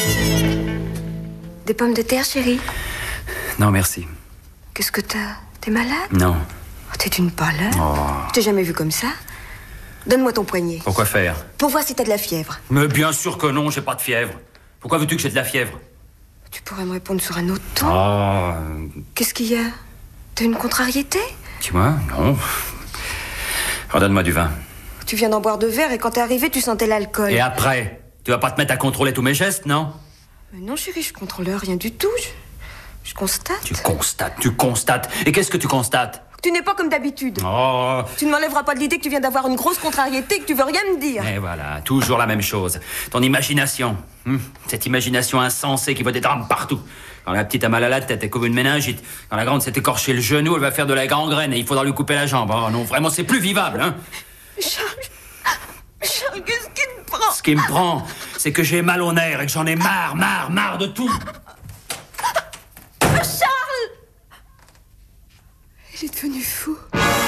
Des pommes de terre, chérie? Non, merci. Qu'est-ce que t'as? T'es malade? Non. Oh, t'es d'une pâleur. Oh. Je t'ai jamais vu comme ça. Donne-moi ton poignet. Pourquoi faire? Pour voir si t'as de la fièvre. Mais bien sûr que non, j'ai pas de fièvre. Pourquoi veux-tu que j'ai de la fièvre? Tu pourrais me répondre sur un autre ton. Oh. Qu'est-ce qu'il y a? T'as une contrariété? Dis-moi, non. Redonne-moi du vin. Tu viens d'en boire 2 verres et quand t'es arrivé, tu sentais l'alcool. Et après? Tu vas pas te mettre à contrôler tous mes gestes, non? Mais non, chérie, je contrôle rien du tout. Je constate. Tu constates. Et qu'est-ce que tu constates? Tu n'es pas comme d'habitude. Oh. Tu ne m'enlèveras pas de l'idée que tu viens d'avoir une grosse contrariété et que tu veux rien me dire. Et voilà, toujours la même chose. Ton imagination. Cette imagination insensée qui voit des drames partout. Quand la petite a mal à la tête, elle couvre une méningite. Quand la grande s'est écorchée le genou, elle va faire de la gangrène et il faudra lui couper la jambe. Oh non, vraiment, c'est plus vivable, hein. Charles, qu'est-ce qui te prend? Ce qui me prend, c'est que j'ai mal au nerf et que j'en ai marre de tout. Charles! Il est devenu fou.